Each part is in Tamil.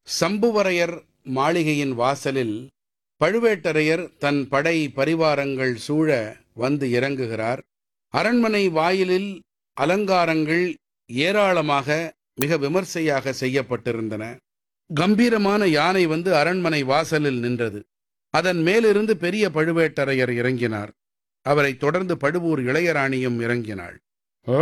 சம்புவரையர் மாளிகையின் வாசலில் பழுவேட்டரையர் தன் படை பரிவாரங்கள் சூழ வந்து இறங்குகிறார். அரண்மனை வாயிலில் அலங்காரங்கள் ஏராளமாக மிக விமர்சையாக செய்யப்பட்டிருந்தன. கம்பீரமான யானை வந்து அரண்மனை வாசலில் நின்றது. அதன் மேலிருந்து பெரிய பழுவேட்டரையர் இறங்கினார். அவரைத் தொடர்ந்து பழுவூர் இளையராணியும் இறங்கினாள். ஓ,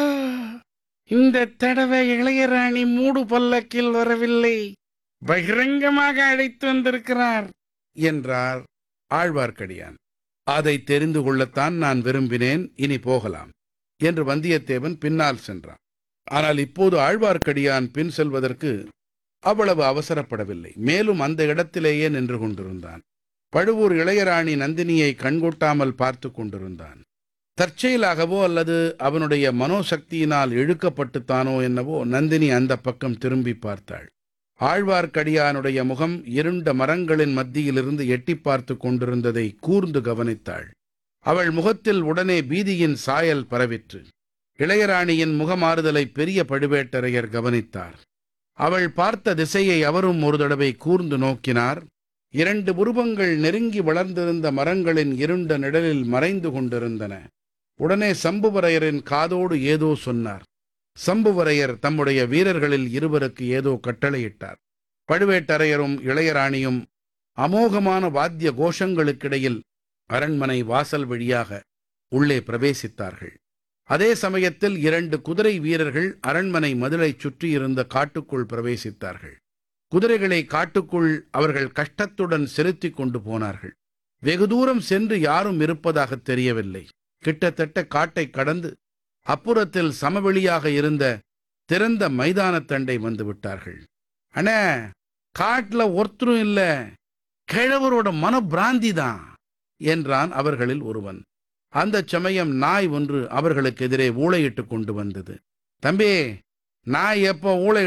இந்த தடவை இளையராணி மூடு பல்லக்கில் வரவில்லை, பகிரங்கமாக அழைத்து வந்திருக்கிறார் என்றார் ஆழ்வார்க்கடியான். அதை தெரிந்து கொள்ளத்தான் நான் விரும்பினேன். இனி போகலாம் என்று வந்தியத்தேவன் பின்னால் சென்றான். ஆனால் இப்போது ஆழ்வார்க்கடியான் பின் செல்வதற்கு அவ்வளவு அவசரப்படவில்லை. மேலும் அந்த இடத்திலேயே நின்று கொண்டிருந்தான். பழுவூர் இளையராணி நந்தினியை கண்கொட்டாமல் பார்த்து கொண்டிருந்தான். தற்செயலாகவோ அல்லது அவனுடைய மனோசக்தியினால் இழுக்கப்பட்டுத்தானோ என்னவோ நந்தினி அந்த பக்கம் திரும்பி பார்த்தாள். ஆழ்வார்க்கடியானுடைய முகம் இருண்ட மரங்களின் மத்தியிலிருந்து எட்டி பார்த்து கொண்டிருந்ததை கூர்ந்து கவனித்தாள். அவள் முகத்தில் உடனே பீதியின் சாயல் பரவிற்று. இளையராணியின் முகமாறுதலை பெரிய பழுவேட்டரையர் கவனித்தார். அவள் பார்த்த திசையை அவரும் ஒரு தடவை கூர்ந்து நோக்கினார். 2 உருவங்கள் நெருங்கி வளர்ந்திருந்த மரங்களின் இருண்ட நிழலில் மறைந்து கொண்டிருந்தன. உடனே சம்புவரையரின் காதோடு ஏதோ சொன்னார். சம்புவரையர் தம்முடைய வீரர்களில் இருவருக்கு ஏதோ கட்டளையிட்டார். பழுவேட்டரையரும் இளையராணியும் அமோகமான வாத்திய கோஷங்களுக்கிடையில் அரண்மனை வாசல் வழியாக உள்ளே பிரவேசித்தார்கள். அதே சமயத்தில் 2 குதிரை வீரர்கள் அரண்மனை மதிலைச் சுற்றியிருந்த காட்டுக்குள் பிரவேசித்தார்கள். குதிரைகளை காட்டுக்குள் அவர்கள் கஷ்டத்துடன் செலுத்திக் கொண்டு போனார்கள். வெகு தூரம் சென்று யாரும் இருப்பதாக தெரியவில்லை. கிட்டத்தட்ட காட்டை கடந்து அப்புறத்தில் சமவெளியாக இருந்த திறந்த மைதானத்தண்டை வந்து விட்டார்கள். அண்ணே, காட்டுல ஒருத்தரும் இல்ல, கிழவரோட மனப்பிராந்தி தான் என்றான் அவர்களில் ஒருவன். அந்த சமயம் நாய் ஒன்று அவர்களுக்கு எதிரே ஊளையிட்டு கொண்டு வந்தது. தம்பி, நாய் எப்போ ஊளை